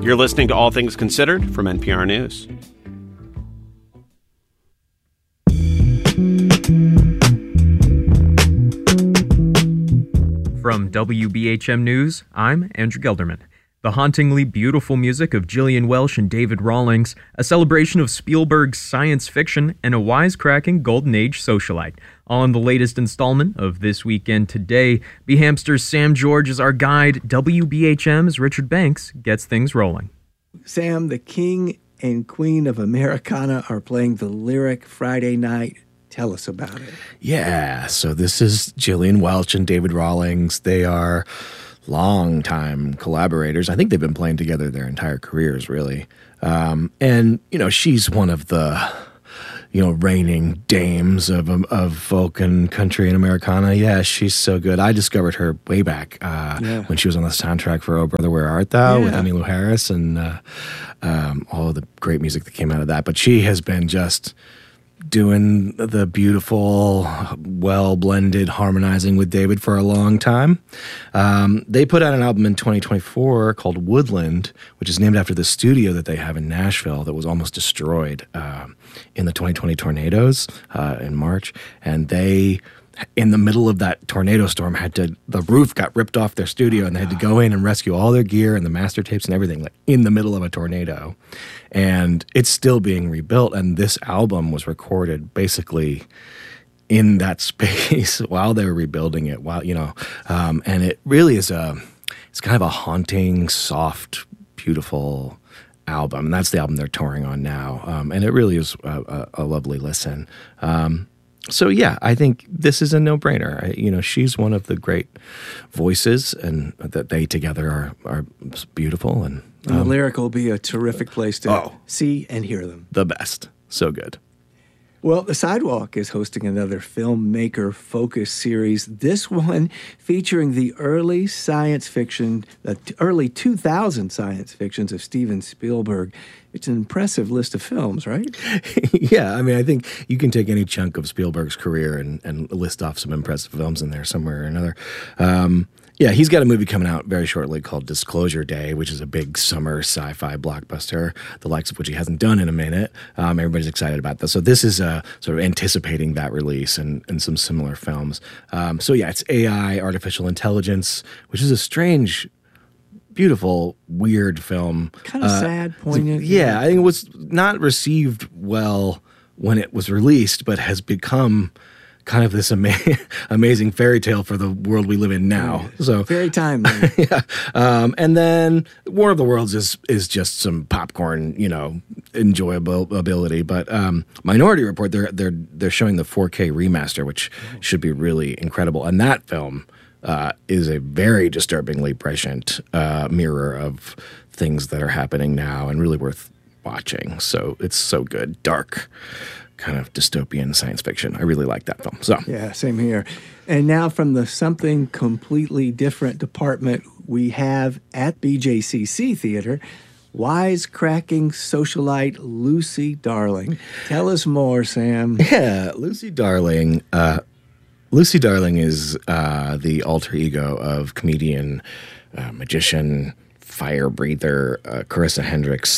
You're listening to All Things Considered from NPR News. From WBHM News, I'm Andrew Gelderman. The hauntingly beautiful music of Gillian Welch and David Rawlings, a celebration of Spielberg's science fiction, and a wisecracking golden age socialite. All in the latest installment of This Weekend Today. BHamster's Sam George is our guide. WBHM's Richard Banks gets things rolling. Sam, the king and queen of Americana are playing the Lyric Friday night. Tell us about it. Yeah, so this is Gillian Welch and David Rawlings. They are longtime collaborators. I think they've been playing together their entire careers, really. And, she's one of the, reigning dames of folk and country and Americana. Yeah, she's so good. I discovered her way back when she was on the soundtrack for Oh Brother, Where Art Thou with Emmylou Harris and all of the great music that came out of that. But she has been just doing the beautiful, well-blended harmonizing with David for a long time. They put out an album in 2024 called Woodland, which is named after the studio that they have in Nashville that was almost destroyed in the 2020 tornadoes in March. And they, in the middle of that tornado storm, the roof got ripped off their studio and they had to go in and rescue all their gear and the master tapes and everything, like in the middle of a tornado. And it's still being rebuilt. And this album was recorded basically in that space while they were rebuilding it. And it really is it's kind of a haunting, soft, beautiful album. And that's the album they're touring on now. And it really is a lovely listen. So, yeah, I think this is a no-brainer. She's one of the great voices, and that they together are beautiful. And the Lyric will be a terrific place to see and hear them. The best. So good. Well, The Sidewalk is hosting another filmmaker focus series, this one featuring the early 2000 science fictions of Steven Spielberg. It's an impressive list of films, right? Yeah, I think you can take any chunk of Spielberg's career and list off some impressive films in there somewhere or another. Yeah, he's got a movie coming out very shortly called Disclosure Day, which is a big summer sci-fi blockbuster, the likes of which he hasn't done in a minute. Everybody's excited about this. So this is sort of anticipating that release and some similar films. It's AI, artificial intelligence, which is a strange, beautiful, weird film. Kind of sad, poignant. Yeah, I think it was not received well when it was released, but has become kind of this amazing fairy tale for the world we live in now. So very timely. Yeah. And then War of the Worlds is just some popcorn, enjoyability. But Minority Report, they're showing the 4K remaster, which should be really incredible. And that film is a very disturbingly prescient mirror of things that are happening now and really worth watching. So it's so good. Dark, kind of dystopian science fiction. I really like that film. So yeah, same here. And now from the something completely different department we have at BJCC Theater, wisecracking socialite Lucy Darling. Tell us more, Sam. Yeah, Lucy Darling. Lucy Darling is the alter ego of comedian, magician, fire breather Carissa Hendricks.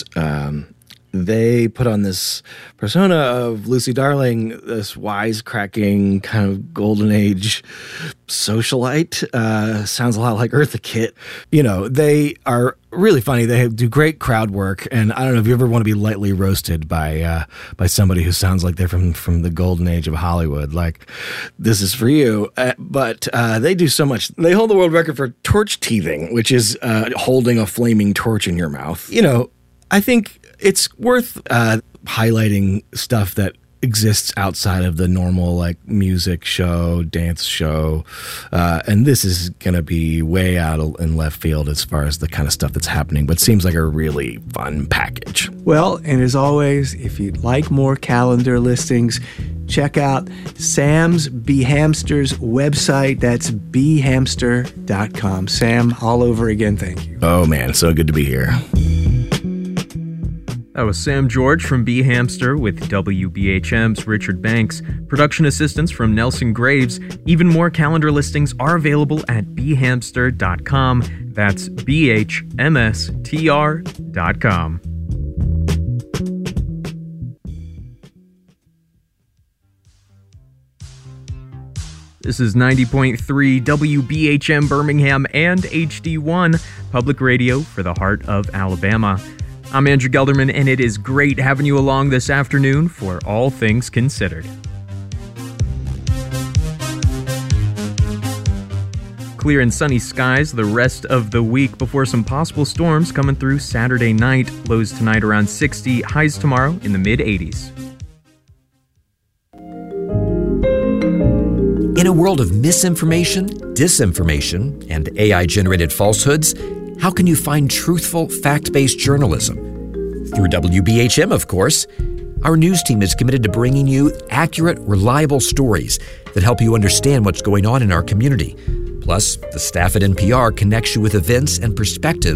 They put on this persona of Lucy Darling, this wisecracking kind of golden age socialite. Sounds a lot like Eartha Kitt. They are really funny. They do great crowd work, and I don't know if you ever want to be lightly roasted by somebody who sounds like they're from the golden age of Hollywood. Like, this is for you. But they do so much. They hold the world record for torch teething, which is holding a flaming torch in your mouth. I think it's worth highlighting stuff that exists outside of the normal music show, dance show, and this is going to be way out in left field as far as the kind of stuff that's happening, but seems like a really fun package. Well, and as always, if you'd like more calendar listings, check out Sam's BHamster's website. That's bhamster.com. Sam, all over again, thank you. Oh man, so good to be here. That was Sam George from B Hamster with WBHM's Richard Banks. Production assistance from Nelson Graves. Even more calendar listings are available at bhamster.com. That's BHMSTR.com. This is 90.3 WBHM Birmingham and HD1, public radio for the heart of Alabama. I'm Andrew Gelderman, and it is great having you along this afternoon for All Things Considered. Clear and sunny skies the rest of the week before some possible storms coming through Saturday night. Lows tonight around 60, highs tomorrow in the mid-80s. In a world of misinformation, disinformation, and AI-generated falsehoods, how can you find truthful, fact-based journalism? Through WBHM, of course. Our news team is committed to bringing you accurate, reliable stories that help you understand what's going on in our community. Plus, the staff at NPR connects you with events and perspectives